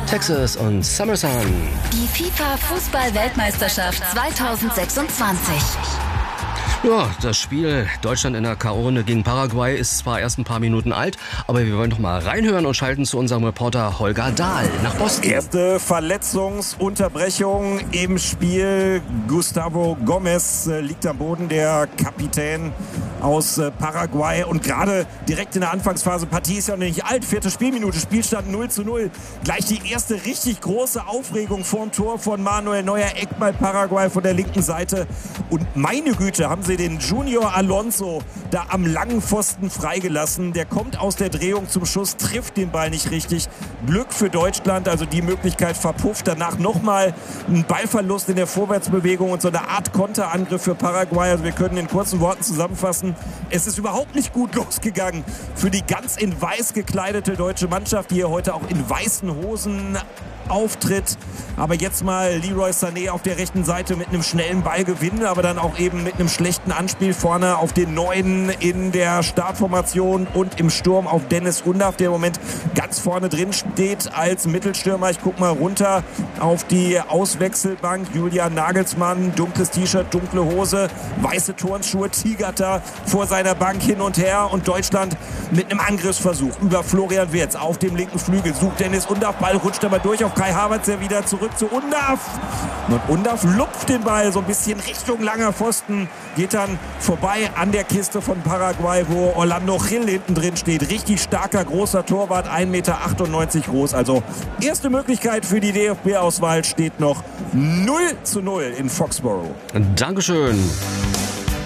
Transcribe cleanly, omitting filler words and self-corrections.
Texas und Summer Sun. Die FIFA-Fußball-Weltmeisterschaft 2026. Ja, das Spiel Deutschland in der K.O.-Runde gegen Paraguay ist zwar erst ein paar Minuten alt, aber wir wollen doch mal reinhören und schalten zu unserem Reporter Holger Dahl nach Boston. Erste Verletzungsunterbrechung im Spiel. Gustavo Gomez liegt am Boden, der Kapitän aus Paraguay. Und gerade direkt in der Anfangsphase, Partie ist ja noch nicht alt, 4. Spielminute, Spielstand 0:0. Gleich die erste richtig große Aufregung vorm Tor von Manuel Neuer, Eckball Paraguay von der linken Seite. Und meine Güte, haben sie den Junior Alonso da am langen Pfosten freigelassen. Der kommt aus der Drehung zum Schuss, trifft den Ball nicht richtig. Glück für Deutschland, also die Möglichkeit verpufft. Danach nochmal ein Ballverlust in der Vorwärtsbewegung und so eine Art Konterangriff für Paraguay. Also wir können in kurzen Worten zusammenfassen, es ist überhaupt nicht gut losgegangen für die ganz in weiß gekleidete deutsche Mannschaft, die hier heute auch in weißen Hosen auftritt. Aber jetzt mal Leroy Sané auf der rechten Seite mit einem schnellen Ballgewinn, aber dann auch eben mit einem schlechten Anspiel vorne auf den Neuen in der Startformation und im Sturm auf Dennis Undav, der im Moment ganz vorne drin steht als Mittelstürmer. Ich gucke mal runter auf die Auswechselbank. Julian Nagelsmann, dunkles T-Shirt, dunkle Hose, weiße Turnschuhe, tigert da vor seiner Bank hin und her. Und Deutschland mit einem Angriffsversuch über Florian Wirtz auf dem linken Flügel. Sucht Dennis Undav, Ball rutscht aber durch auf Kai Havertz, der wieder zurück zu Undav. Und Undav lupft den Ball so ein bisschen Richtung langer Pfosten. Geht dann vorbei an der Kiste von Paraguay, wo Orlando Gil hinten drin steht. Richtig starker, großer Torwart, 1,98 Meter groß. Also erste Möglichkeit für die DFB-Auswahl steht noch 0:0 in Foxborough. Dankeschön.